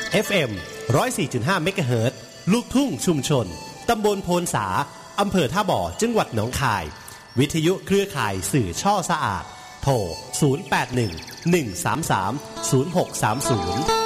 FM 104.5 เมกะเฮิรตซ์ลูกทุ่งชุมชนตำบลโพนสาอำเภอท่าบ่อจังหวัดหนองคายวิทยุเครือข่ายสื่อช่อสะอาดโทร 081 133 0630